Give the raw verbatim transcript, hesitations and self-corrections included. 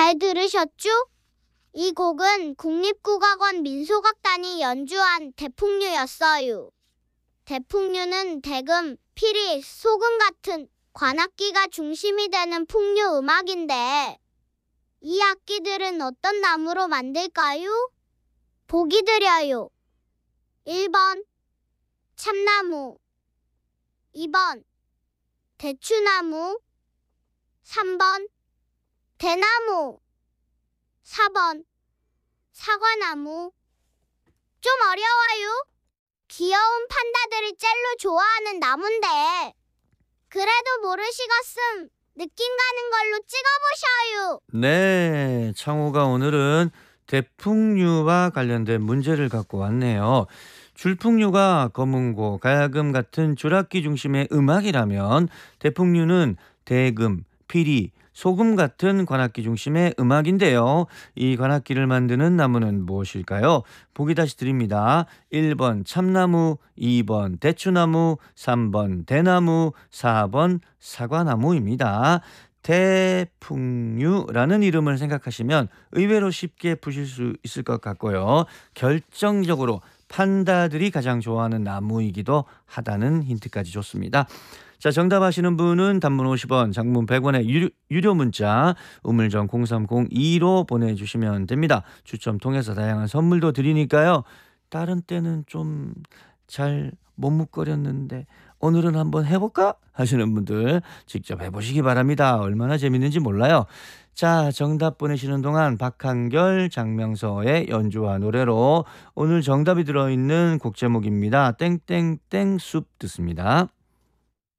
잘 들으셨죠? 이 곡은 국립국악원 민소각단이 연주한 대풍류였어요. 대풍류는 대금, 피리, 소금 같은 관악기가 중심이 되는 풍류 음악인데 이 악기들은 어떤 나무로 만들까요? 보기 드려요. 일 번 참나무, 이 번 대추나무, 삼 번 대나무, 사 번 사과나무. 좀 어려워요. 귀여운 판다들이 젤로 좋아하는 나무인데 그래도 모르시겠음 느낌 가는 걸로 찍어보셔요. 네, 창호가 오늘은 대풍류와 관련된 문제를 갖고 왔네요. 줄풍류가 검은고, 가야금 같은 줄악기 중심의 음악이라면 대풍류는 대금, 피리, 소금 같은 관악기 중심의 음악인데요. 이 관악기를 만드는 나무는 무엇일까요? 보기 다시 드립니다. 일 번 참나무, 이 번 대추나무, 삼 번 대나무, 사 번 사과나무입니다. 대풍류라는 이름을 생각하시면 의외로 쉽게 푸실 수 있을 것 같고요. 결정적으로 판다들이 가장 좋아하는 나무이기도 하다는 힌트까지 줬습니다. 자, 정답 아시는 분은 단문 오십 원, 장문 백 원의 유료, 유료 문자 우물정 공삼공이로 보내주시면 됩니다. 추첨 통해서 다양한 선물도 드리니까요. 다른 때는 좀 잘 머뭇거렸는데 오늘은 한번 해볼까? 하시는 분들 직접 해보시기 바랍니다. 얼마나 재밌는지 몰라요. 자, 정답 보내시는 동안 박한결, 장명서의 연주와 노래로 오늘 정답이 들어있는 곡 제목입니다. 땡땡땡 숲 듣습니다.